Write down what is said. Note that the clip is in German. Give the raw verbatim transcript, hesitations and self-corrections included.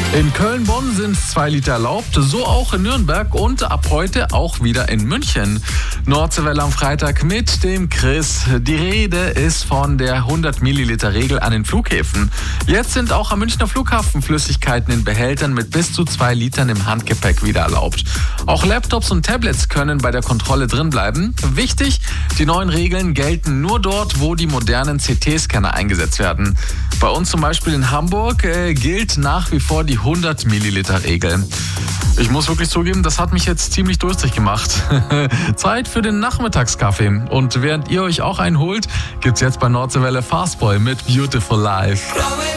In Köln-Bonn sind zwei Liter erlaubt, so auch in Nürnberg und ab heute auch wieder in München. Nordseewelle am Freitag mit dem Chris. Die Rede ist von der hundert Milliliter Regel an den Flughäfen. Jetzt sind auch am Münchner Flughafen Flüssigkeiten in Behältern mit bis zu zwei Litern im Handgepäck wieder erlaubt. Auch Laptops und Tablets können bei der Kontrolle drin bleiben. Wichtig, die neuen Regeln gelten nur dort, wo die modernen C T-Scanner eingesetzt werden. Bei uns zum Beispiel in Hamburg äh, gilt nach wie vor die hundert Milliliter Regel. Ich muss wirklich zugeben, das hat mich jetzt ziemlich durstig gemacht. Zeit für den Nachmittagskaffee. Und während ihr euch auch einen holt, gibt's jetzt bei Nordseewelle Fastboy mit Beautiful Life.